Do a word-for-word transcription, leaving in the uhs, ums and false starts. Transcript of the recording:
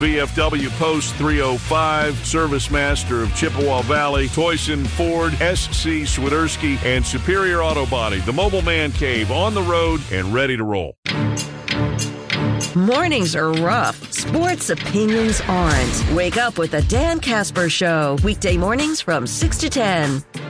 V F W Post three oh five, Service Master of Chippewa Valley, Toyson Ford, S C Swiderski, and Superior Auto Body, the Mobile Man Cave, on the road and ready to roll. Mornings are rough. Sports opinions aren't. Wake up with the Dan Casper Show. Weekday mornings from six to ten.